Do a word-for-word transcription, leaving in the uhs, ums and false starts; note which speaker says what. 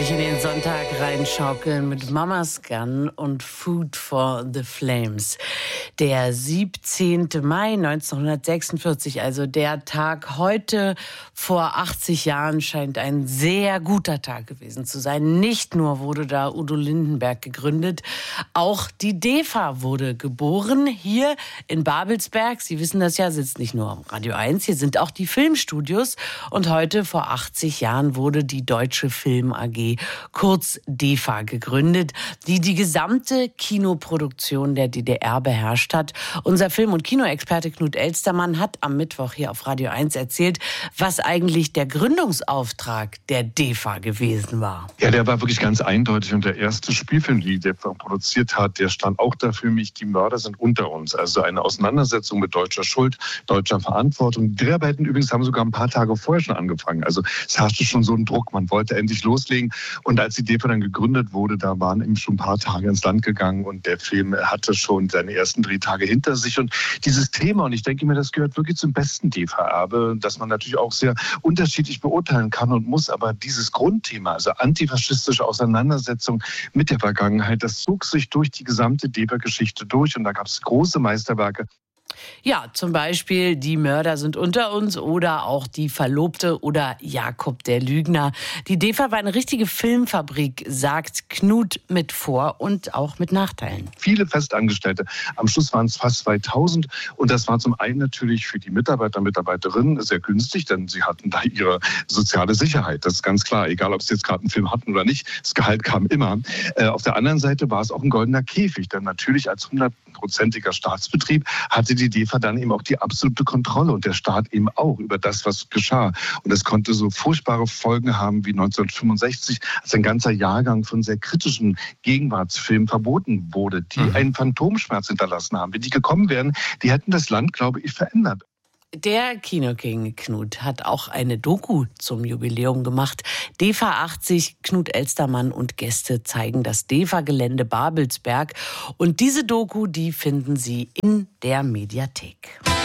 Speaker 1: In den Sonntag reinschaukeln mit Mama's Gun und Food for the Flames. Der siebzehnten Mai neunzehnhundertsechsundvierzig, also der Tag heute vor achtzig Jahren, scheint ein sehr guter Tag gewesen zu sein. Nicht nur wurde da Udo Lindenberg gegründet, auch die DEFA wurde geboren. Hier in Babelsberg, Sie wissen das ja, sitzt nicht nur am Radio eins, hier sind auch die Filmstudios. Und heute vor achtzig Jahren wurde die Deutsche Film A G, kurz DEFA, gegründet, die die gesamte Kinoproduktion der D D R beherrscht hat. Unser Film- und Kinoexperte Knut Elstermann hat am Mittwoch hier auf Radio eins erzählt, was eigentlich der Gründungsauftrag der DEFA gewesen war.
Speaker 2: Ja, der war wirklich ganz eindeutig, und der erste Spielfilm, den die DEFA produziert hat, der stand auch dafür, mich, die Mörder sind unter uns. Also eine Auseinandersetzung mit deutscher Schuld, deutscher Verantwortung. Die Dreharbeiten übrigens haben sogar ein paar Tage vorher schon angefangen. Also es herrschte schon so ein Druck, man wollte endlich loslegen. Und als die DEFA dann gegründet wurde, da waren eben schon ein paar Tage ins Land gegangen und der Film hatte schon seine ersten Drehtage hinter sich. Und dieses Thema, und ich denke mir, das gehört wirklich zum besten DEFA-Erbe, dass man natürlich auch sehr unterschiedlich beurteilen kann und muss, aber dieses Grundthema, also antifaschistische Auseinandersetzung mit der Vergangenheit, das zog sich durch die gesamte DEFA-Geschichte durch, und da gab es große Meisterwerke.
Speaker 1: Ja, zum Beispiel Die Mörder sind unter uns oder auch Die Verlobte oder Jakob der Lügner. Die DEFA war eine richtige Filmfabrik, sagt Knut, mit Vor- und auch mit Nachteilen.
Speaker 2: Viele Festangestellte, am Schluss waren es fast zweitausend, und das war zum einen natürlich für die Mitarbeiter und Mitarbeiterinnen sehr günstig, denn sie hatten da ihre soziale Sicherheit, das ist ganz klar, egal ob sie jetzt gerade einen Film hatten oder nicht, das Gehalt kam immer. Äh, auf der anderen Seite war es auch ein goldener Käfig, denn natürlich als hundertprozentiger Staatsbetrieb hatte die DEFA dann eben auch die absolute Kontrolle, und der Staat eben auch, über das, was geschah. Und das konnte so furchtbare Folgen haben wie neunzehnhundertfünfundsechzig, als ein ganzer Jahrgang von sehr kritischen Gegenwartsfilmen verboten wurde, die mhm. einen Phantomschmerz hinterlassen haben. Wenn die gekommen wären, die hätten das Land, glaube ich, verändert.
Speaker 1: Der Kinoking Knut hat auch eine Doku zum Jubiläum gemacht. DEFA achtzig, Knut Elstermann und Gäste zeigen das DEFA-Gelände Babelsberg. Und diese Doku, die finden Sie in der Mediathek.